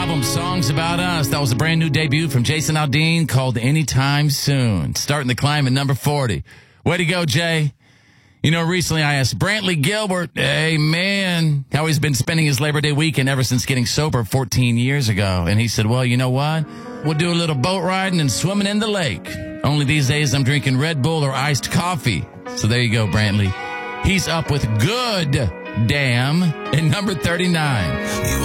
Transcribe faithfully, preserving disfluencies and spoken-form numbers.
album, Songs About Us. That was a brand new debut from Jason Aldean called Anytime Soon. Starting the climb at number forty. Way to go, Jay. You know, recently I asked Brantley Gilbert, hey, man, how he's been spending his Labor Day weekend ever since getting sober fourteen years ago. And he said, well, you know what? We'll do a little boat riding and swimming in the lake. Only these days I'm drinking Red Bull or iced coffee. So there you go, Brantley. He's up with Good Damn at number thirty-nine.